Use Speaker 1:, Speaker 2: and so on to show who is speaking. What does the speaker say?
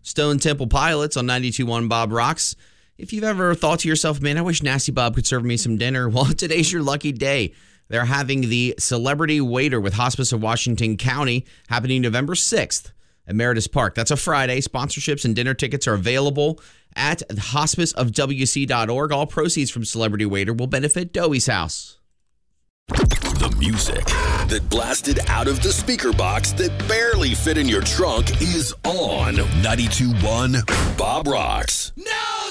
Speaker 1: Stone Temple Pilots on 92.1 Bob Rocks. If you've ever thought to yourself, man, I wish Nasty Bob could serve me some dinner, well, today's your lucky day. They're having the Celebrity Waiter with Hospice of Washington County happening November 6th at Meredith Park. That's a Friday. Sponsorships and dinner tickets are available at hospiceofwc.org. All proceeds from Celebrity Waiter will benefit Dowie's house.
Speaker 2: The music that blasted out of the speaker box that barely fit in your trunk is on 92.1 Bob Rocks.
Speaker 3: No